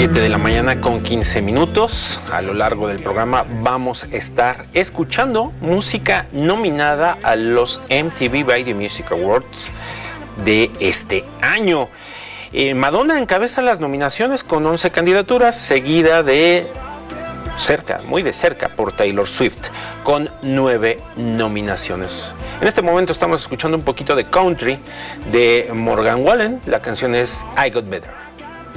7 de la mañana con 15 minutos. A lo largo del programa vamos a estar escuchando música nominada a los MTV Video Music Awards de este año. Madonna encabeza las nominaciones con 11 candidaturas, seguida de cerca, muy de cerca, por Taylor Swift, con 9 nominaciones. En este momento estamos escuchando un poquito de country de Morgan Wallen. La canción es I Got Better.